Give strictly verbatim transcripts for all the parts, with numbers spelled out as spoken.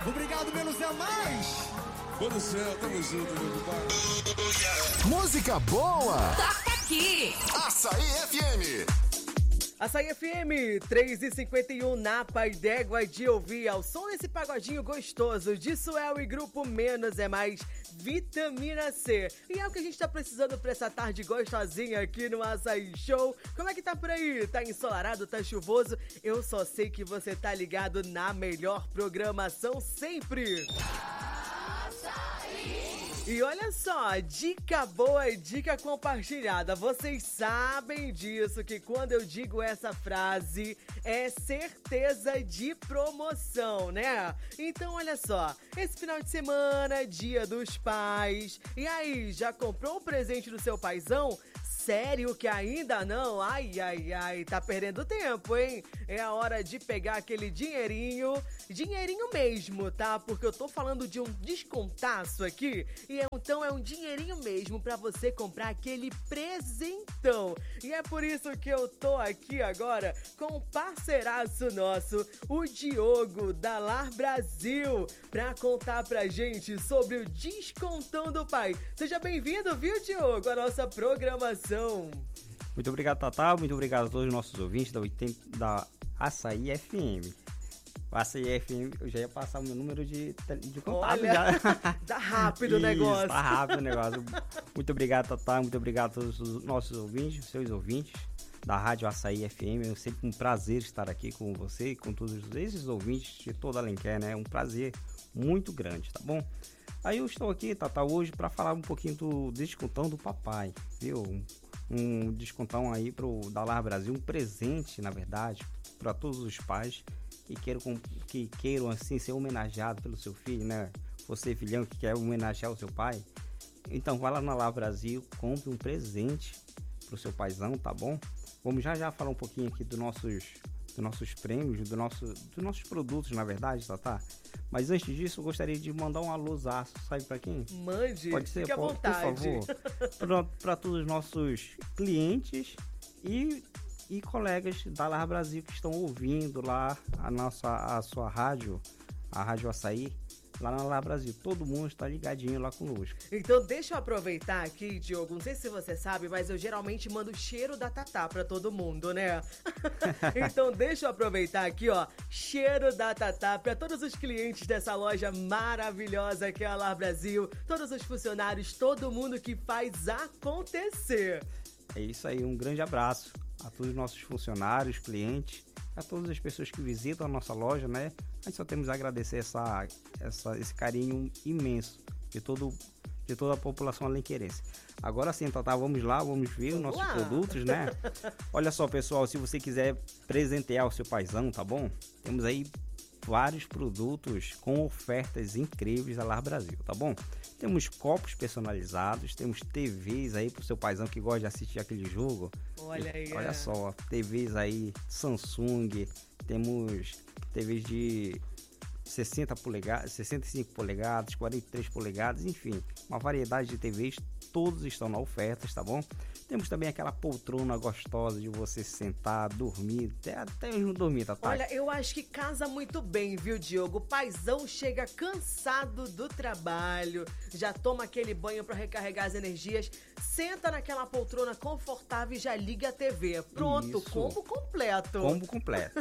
Obrigado, menos é mais. Pô do céu, tamo junto, meu compadre. Música boa. Toca aqui. Açaí F M. Açaí F M, três e cinquenta e um, Napa e Dégua de ouvir ao som desse pagodinho gostoso de Suel e Grupo Menos é Mais, Vitamina C. E é o que a gente tá precisando pra essa tarde gostosinha aqui no Açaí Show. Como é que tá por aí? Tá ensolarado, tá chuvoso? Eu só sei que você tá ligado na melhor programação sempre. E olha só, dica boa e dica compartilhada. Vocês sabem disso, que quando eu digo essa frase, é certeza de promoção, né? Então olha só, esse final de semana, Dia dos Pais. E aí, já comprou um presente do seu paizão? Sério que ainda não? Ai, ai, ai, tá perdendo tempo, hein? É a hora de pegar aquele dinheirinho, dinheirinho mesmo, tá? Porque eu tô falando de um descontaço aqui, e então é um dinheirinho mesmo pra você comprar aquele presentão. E é por isso que eu tô aqui agora com um parceiraço nosso, o Diogo da Lar Brasil, pra contar pra gente sobre o descontão do pai. Seja bem-vindo, viu, Diogo, à nossa programação. Muito obrigado, Tatá. Muito obrigado a todos os nossos ouvintes da, oitenta, da Açaí F M. O Açaí F M, eu já ia passar o meu número de, de contato. Olha, já. Tá rápido o Isso, negócio. Tá rápido o negócio. Muito obrigado, Tatá. Muito obrigado a todos os nossos ouvintes, os seus ouvintes da Rádio Açaí F M. É sempre um prazer estar aqui com você e com todos esses ouvintes de toda a Alenquer, né? É um prazer muito grande, tá bom? Aí eu estou aqui, Tatá, hoje para falar um pouquinho do descontão do papai, viu? Um, um descontão aí pro da Lar Brasil, um presente, na verdade, para todos os pais que queiram, que queiram assim ser homenageados pelo seu filho, né? Você, filhão, que quer homenagear o seu pai, então vai lá na Lar Brasil, compre um presente pro seu paizão, tá bom? Vamos já já falar um pouquinho aqui dos nossos, dos nossos prêmios, do nosso, dos nossos produtos, na verdade, Tatá. Mas antes disso, eu gostaria de mandar um alôzaço, sabe pra quem? Mande, pode ser, fique à por, vontade. por favor, para todos os nossos clientes e, e colegas da Lar Brasil que estão ouvindo lá a nossa, a sua rádio, a Rádio Açaí, lá na Lar Brasil. Todo mundo está ligadinho lá conosco. Então deixa eu aproveitar aqui, Diogo, não sei se você sabe, mas eu geralmente mando o cheiro da Tatá pra todo mundo, né? Então deixa eu aproveitar aqui, ó, cheiro da Tatá pra todos os clientes dessa loja maravilhosa que é a Lar Brasil, todos os funcionários, todo mundo que faz acontecer. É isso aí, um grande abraço a todos os nossos funcionários, clientes, a todas as pessoas que visitam a nossa loja, né? A gente só temos a agradecer essa, essa, esse carinho imenso de, todo, de toda a população alenquerense. Agora sim, Tatá, vamos lá, vamos ver Vamos os nossos lá. produtos, né? Olha só, pessoal, se você quiser presentear o seu paizão, tá bom? Temos aí vários produtos com ofertas incríveis da Lar Brasil, tá bom? Temos copos personalizados, temos T Vs aí pro seu paizão que gosta de assistir aquele jogo. Olha aí. Olha é. só, T Vs aí Samsung, temos T Vs de sessenta polegadas, sessenta e cinco polegadas, quarenta e três polegadas, enfim, uma variedade de T Vs, todos estão na oferta, tá bom? Temos também aquela poltrona gostosa de você sentar, dormir, até, até mesmo dormir, tá? Olha, eu acho que casa muito bem, viu, Diogo? O paizão chega cansado do trabalho, já toma aquele banho pra recarregar as energias, senta naquela poltrona confortável e já liga a T V. Pronto, Isso. combo completo. Combo completo.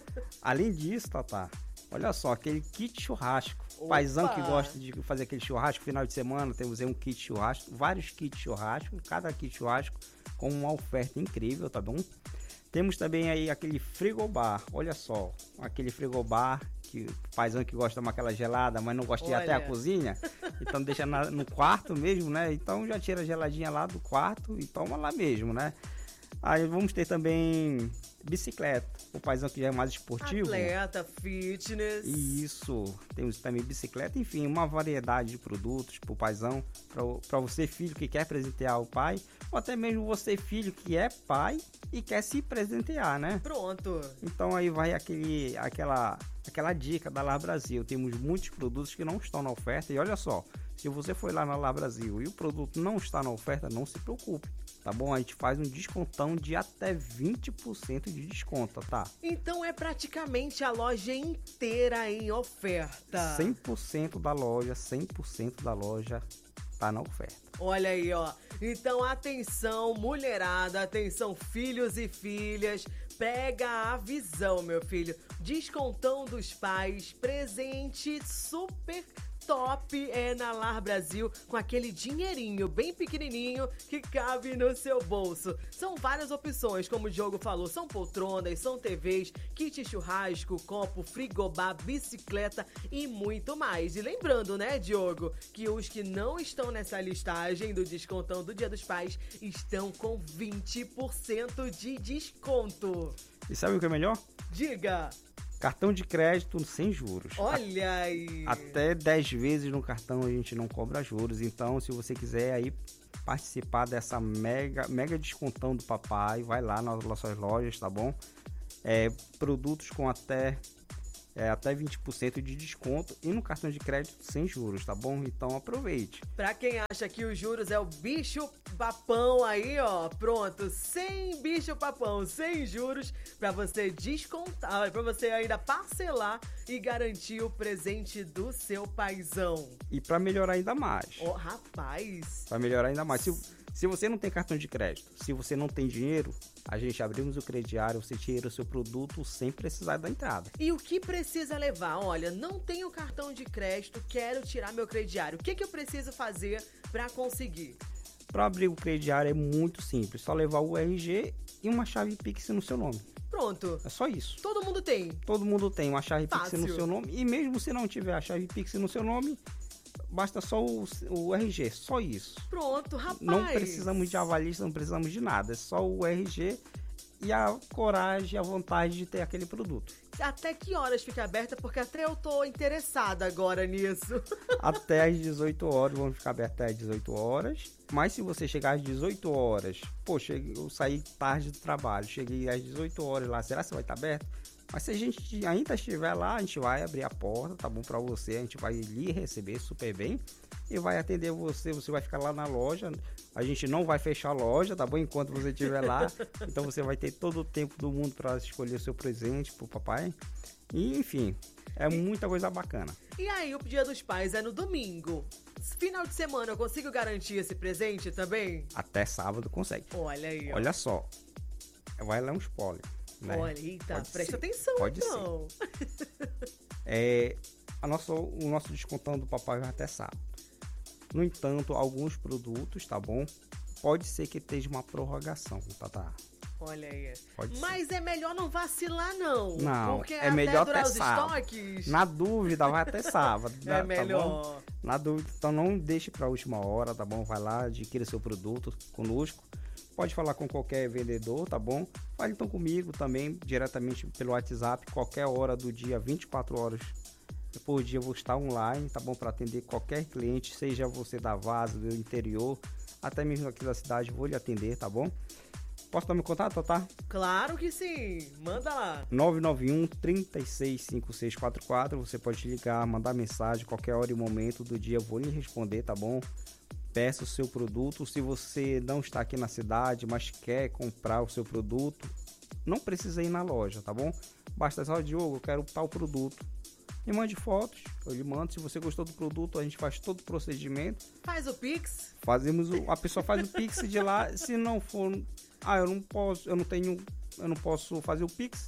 Além disso, Tatá, olha só, aquele kit churrasco. Opa! Paizão que gosta de fazer aquele churrasco, final de semana, temos aí um kit churrasco, vários kits churrasco, cada kit churrasco com uma oferta incrível, tá bom? Temos também aí aquele frigobar, olha só, aquele frigobar que o paizão que gosta de tomar aquela gelada, mas não gosta de ir até a Olha. cozinha, então deixa na, no quarto mesmo, né? Então já tira a geladinha lá do quarto e toma lá mesmo, né? Aí vamos ter também bicicleta, o paizão que já é mais esportivo. Atleta, fitness. Isso, temos também bicicleta, enfim, uma variedade de produtos pro paizão, para você filho que quer presentear o pai, ou até mesmo você filho que é pai e quer se presentear, né? Pronto. Então aí vai aquele, aquela, aquela dica da Lar Brasil, temos muitos produtos que não estão na oferta e olha só, Se você foi lá na Lar Brasil e o produto não está na oferta, não se preocupe, tá bom? A gente faz um descontão de até vinte por cento de desconto, tá? Então é praticamente a loja inteira em oferta. cem por cento da loja, cem por cento da loja tá na oferta. Olha aí, ó. Então, atenção, mulherada, atenção, filhos e filhas. Pega a visão, meu filho. Descontão dos pais, presente super top é na Lar Brasil, com aquele dinheirinho bem pequenininho que cabe no seu bolso. São várias opções, como o Diogo falou, são poltronas, são T Vs, kit churrasco, copo, frigobar, bicicleta e muito mais. E lembrando, né, Diogo, que os que não estão nessa listagem do descontão do Dia dos Pais estão com vinte por cento de desconto. E sabe o que é melhor? Diga! Cartão de crédito sem juros. Olha aí! Até dez vezes no cartão a gente não cobra juros. Então, se você quiser aí participar dessa mega, mega descontão do papai, vai lá nas nossas lojas, tá bom? É, produtos com até, é, até vinte por cento de desconto e no cartão de crédito sem juros, tá bom? Então, aproveite. Pra quem acha que os juros é o bicho papão aí, ó, pronto, sem bicho papão, sem juros, pra você descontar, pra você ainda parcelar e garantir o presente do seu paizão. E pra melhorar ainda mais. Ó, oh, rapaz. Pra melhorar ainda mais. Se, se você não tem cartão de crédito, se você não tem dinheiro, a gente abrimos o crediário, você tira o seu produto sem precisar da entrada. E o que precisa levar? Olha, não tenho cartão de crédito, quero tirar meu crediário. O que, que eu preciso fazer pra conseguir? Para abrir o crediário é muito simples, só levar o R G e uma chave Pix no seu nome. Pronto. É só isso. Todo mundo tem. Todo mundo tem uma chave Fácil. Pix no seu nome e mesmo se não tiver a chave Pix no seu nome, basta só o, o R G, só isso. Pronto, rapaz. Não precisamos de avalista, não precisamos de nada, é só o R G e a coragem, a vontade de ter aquele produto. Até que horas fica aberta? Porque até eu tô interessada agora nisso. Até às dezoito horas, vamos ficar abertos até às dezoito horas. Mas se você chegar às dezoito horas, poxa, eu saí tarde do trabalho, cheguei às dezoito horas lá, será que vai estar aberto? Mas se a gente ainda estiver lá, a gente vai abrir a porta, tá bom, para você, a gente vai lhe receber super bem e vai atender você, você vai ficar lá na loja, a gente não vai fechar a loja, tá bom, enquanto você estiver lá, então você vai ter todo o tempo do mundo para escolher o seu presente pro papai, e enfim, é muita coisa bacana. E aí, o Dia dos Pais é no domingo. Final de semana eu consigo garantir esse presente também? Até sábado consegue. Olha aí, ó. Olha só, vai lá um spoiler. Né? Olha, eita, Pode presta ser. atenção, Pode então. ser. É, a nossa, o nosso descontão do papai vai até sábado. No entanto, alguns produtos, tá bom? Pode ser que esteja uma prorrogação, tá? tá? Olha aí. Pode Mas ser. é melhor não vacilar, não. Não, porque é melhor até os sábado. estoques. Na dúvida, vai até sábado. É tá melhor. Bom? Na dúvida, então não deixe para a última hora, tá bom? Vai lá, adquira seu produto conosco. Pode falar com qualquer vendedor, tá bom? Fale então comigo também, diretamente pelo WhatsApp, qualquer hora do dia, vinte e quatro horas por dia eu vou estar online, tá bom? Para atender qualquer cliente, seja você da Vaza, do interior, até mesmo aqui da cidade, vou lhe atender, tá bom? Posso dar meu contato, tá? Claro que sim, manda lá. nove nove um, três seis cinco seis quatro quatro, você pode ligar, mandar mensagem, qualquer hora e momento do dia eu vou lhe responder, tá bom? Peça o seu produto, se você não está aqui na cidade, mas quer comprar o seu produto, não precisa ir na loja, tá bom? Basta só, Diogo, eu quero tal produto. Me mande fotos, eu lhe mando, se você gostou do produto, a gente faz todo o procedimento. Faz o Pix. Fazemos o, a pessoa faz o Pix de lá, se não for, ah, eu não posso, eu não tenho, eu não posso fazer o Pix,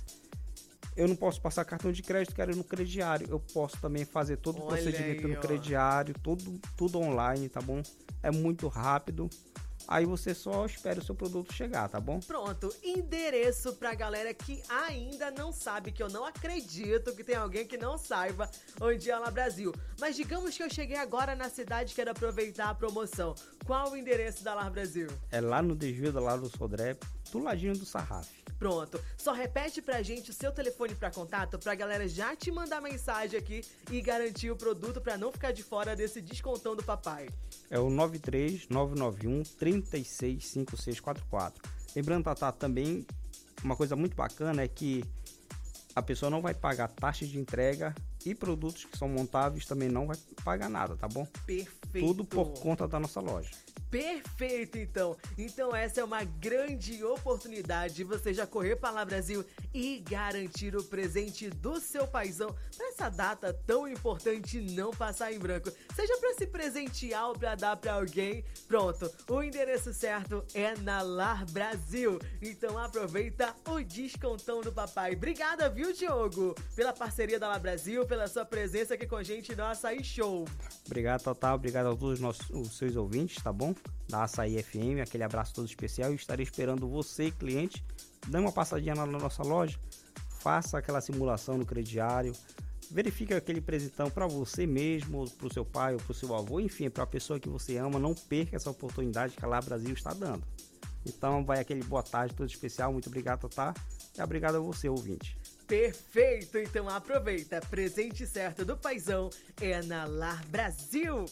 eu não posso passar cartão de crédito, quero ir no crediário, eu posso também fazer todo o Olha procedimento aí, no ó. crediário, tudo, tudo online, tá bom? É muito rápido. Aí você só espera o seu produto chegar, tá bom? Pronto, endereço pra galera que ainda não sabe, que eu não acredito que tem alguém que não saiba onde é a Lar Brasil. Mas digamos que eu cheguei agora na cidade e quero aproveitar a promoção. Qual o endereço da Lar Brasil? É lá no desvio da Lar do Sodré, do ladinho do Sarraf. Pronto, só repete pra gente o seu telefone pra contato pra galera já te mandar mensagem aqui e garantir o produto pra não ficar de fora desse descontão do papai. É o nove três nove nove um, três seis cinco seis quatro quatro. Lembrando, Tatá, também uma coisa muito bacana é que a pessoa não vai pagar taxa de entrega e produtos que são montáveis também não vai pagar nada, tá bom? Perfeito. Tudo por conta da nossa loja. Perfeito, então. Então essa é uma grande oportunidade de você já correr para lá Brasil e garantir o presente do seu paizão para essa data tão importante não passar em branco. Seja para se presentear ou para dar para alguém, pronto. O endereço certo é na Lar Brasil. Então aproveita o descontão do papai. Obrigada, viu, Diogo, pela parceria da Lar Brasil, pela sua presença aqui com a gente no Açaí Show. Obrigado, Total. Obrigado a todos os, nossos, os seus ouvintes, tá bom? Da Açaí F M, aquele abraço todo especial. E estarei esperando você, cliente. Dê uma passadinha na nossa loja, faça aquela simulação no crediário, verifique aquele presentão para você mesmo, para o seu pai ou para o seu avô, enfim, para a pessoa que você ama. Não perca essa oportunidade que a Lar Brasil está dando. Então vai aquele boa tarde todo especial. Muito obrigado, Tata, e obrigado a você, ouvinte. Perfeito, então aproveita, presente certo do paizão é na Lar Brasil.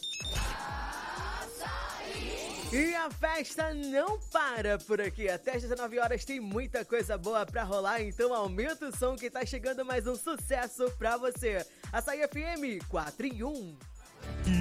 E a festa não para por aqui, até às dezenove horas tem muita coisa boa pra rolar, então aumenta o som que tá chegando mais um sucesso pra você. Açaí F M quatro em um.